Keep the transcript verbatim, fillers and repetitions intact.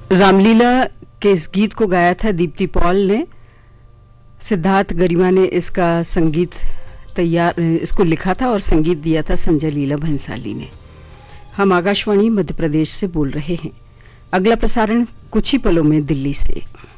रामलीला के इस गीत को गाया था दीप्ति पॉल ने। सिद्धार्थ गरिमा ने इसका संगीत तैयार इसको लिखा था और संगीत दिया था संजय लीला भंसाली ने। हम आकाशवाणी मध्य प्रदेश से बोल रहे हैं। अगला प्रसारण कुछ ही पलों में दिल्ली से।